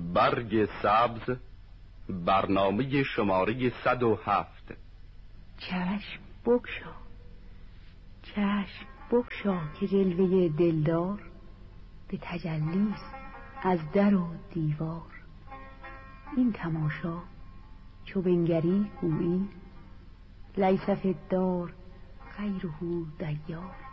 برگ سبز، برنامه شماره 107. چشم بگشا، چشم بگشا که جلوه دلدار به تجلیست از در و دیوار. این تماشا چو بنگری گویی لیس فی الدار غیره دیار.